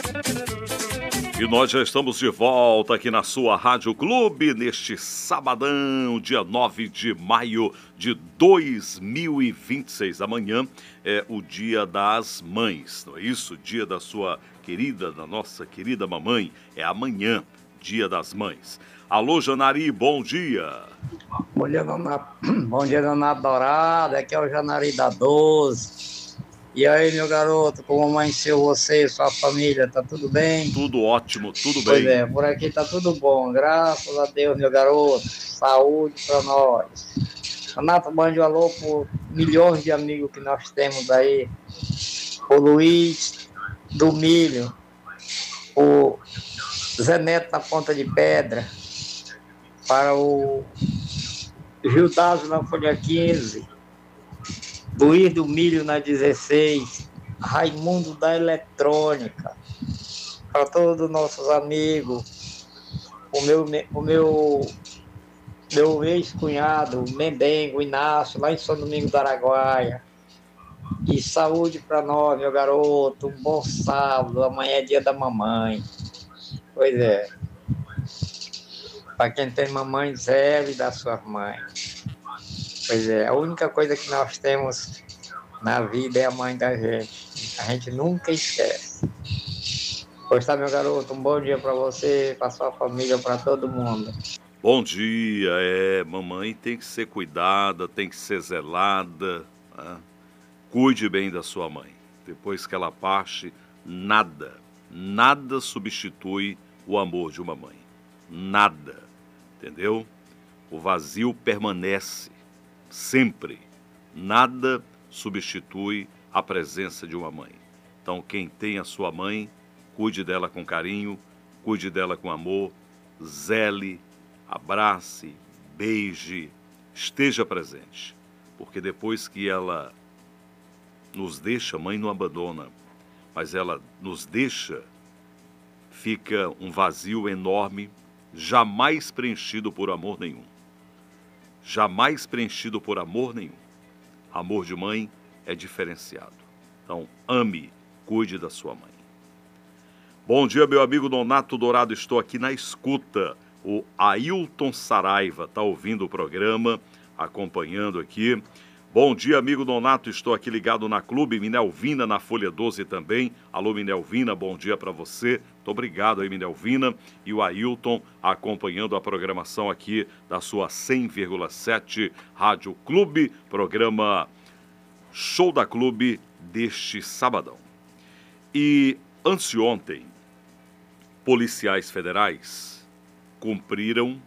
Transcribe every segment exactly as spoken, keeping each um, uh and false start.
E nós já estamos de volta aqui na sua Rádio Clube, neste sabadão, dia nove de maio de dois mil e vinte e seis. Amanhã é o Dia das Mães, não é isso? Dia da sua querida, da nossa querida mamãe. É amanhã, Dia das Mães. Alô, Janari, bom dia. Bom dia, dona, bom dia, dona Dourada. Aqui é o Janari da doze. E aí, meu garoto, como amanheceu você e sua família? Tá tudo bem? Tudo ótimo, tudo Pois bem. é, por aqui tá tudo bom, graças a Deus, meu garoto. Saúde pra nós. Renato, mande um alô por milhões de amigos que nós temos aí. O Luiz do Milho, o Zé Neto na Ponta de Pedra, para o Gildazo na Folha quinze, Luiz do Milho na dezesseis, Raimundo da Eletrônica, para todos os nossos amigos, o meu, o meu, meu ex-cunhado, Mendengo, Inácio, lá em São Domingos do Araguaia. E saúde para nós, meu garoto, um bom sábado, amanhã é dia da mamãe. Pois é. Para quem tem mamãe, zero da sua mãe. Pois é, a única coisa que nós temos na vida é a mãe da gente. A gente nunca esquece. Pois tá, meu garoto, um bom dia para você, para sua família, para todo mundo. Bom dia, é, mamãe tem que ser cuidada, tem que ser zelada, né? Cuide bem da sua mãe. Depois que ela parte, nada, nada substitui o amor de uma mãe. Nada, entendeu? O vazio permanece, sempre. Nada substitui a presença de uma mãe. Então, quem tem a sua mãe, cuide dela com carinho, cuide dela com amor, zele, abrace, beije, esteja presente. Porque depois que ela nos deixa, mãe não abandona, mas ela nos deixa, fica um vazio enorme, jamais preenchido por amor nenhum. Jamais preenchido por amor nenhum. Amor de mãe é diferenciado. Então, ame, cuide da sua mãe. Bom dia, meu amigo Nonato Dourado, estou aqui na escuta. O Ailton Saraiva está ouvindo o programa, acompanhando aqui. Bom dia, amigo Nonato, estou aqui ligado na Clube Minelvina, na Folha doze também. Alô, Minelvina, bom dia para você. Muito obrigado aí, Minelvina. E o Ailton acompanhando a programação aqui da sua cem vírgula sete Rádio Clube, programa Show da Clube deste sabadão. E anteontem, policiais federais cumpriram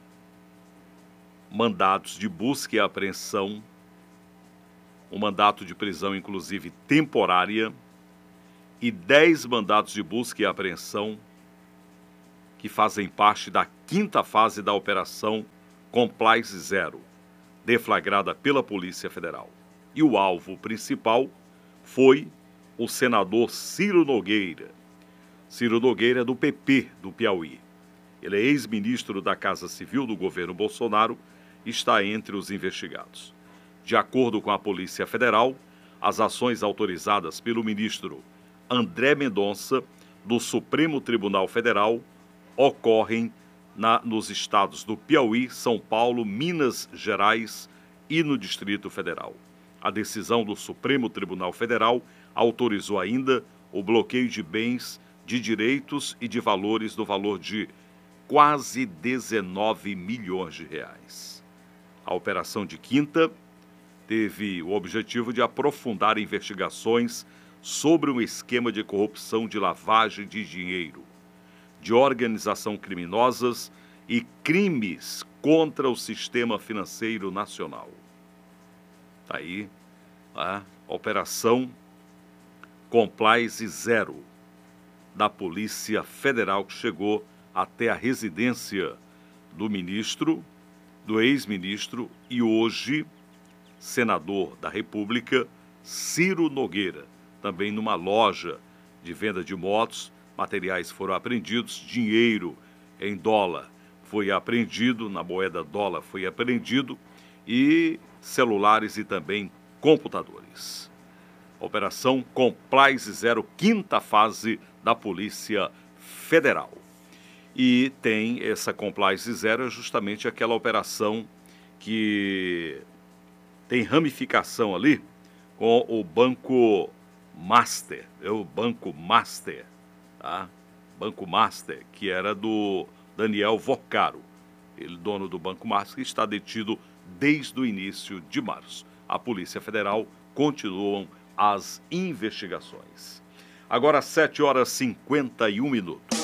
mandados de busca e apreensão, um mandato de prisão, inclusive, temporária, e dez mandatos de busca e apreensão que fazem parte da quinta fase da Operação Compliance Zero, deflagrada pela Polícia Federal. E o alvo principal foi o senador Ciro Nogueira. Ciro Nogueira é do P P do Piauí. Ele é ex-ministro da Casa Civil do governo Bolsonaro e está entre os investigados. De acordo com a Polícia Federal, as ações autorizadas pelo ministro André Mendonça, do Supremo Tribunal Federal, ocorrem na, nos estados do Piauí, São Paulo, Minas Gerais e no Distrito Federal. A decisão do Supremo Tribunal Federal autorizou ainda o bloqueio de bens, de direitos e de valores no valor de quase dezenove milhões de reais. A operação de quinta teve o objetivo de aprofundar investigações sobre um esquema de corrupção, de lavagem de dinheiro, de organização criminosas e crimes contra o sistema financeiro nacional. Está aí a Operação Compliance Zero da Polícia Federal, que chegou até a residência do ministro, do ex-ministro e hoje senador da República, Ciro Nogueira, também numa loja de venda de motos. Materiais foram apreendidos, dinheiro em dólar foi apreendido, na moeda dólar foi apreendido, e celulares e também computadores. Operação Compliance Zero, quinta fase da Polícia Federal. E tem essa Compliance Zero, é justamente aquela operação que tem ramificação ali com o Banco Master, é o Banco Master, tá? Banco Master, que era do Daniel Vocaro, ele dono do Banco Master, que está detido desde o início de março. A Polícia Federal continuam as investigações. Agora, sete horas e cinquenta e um minutos.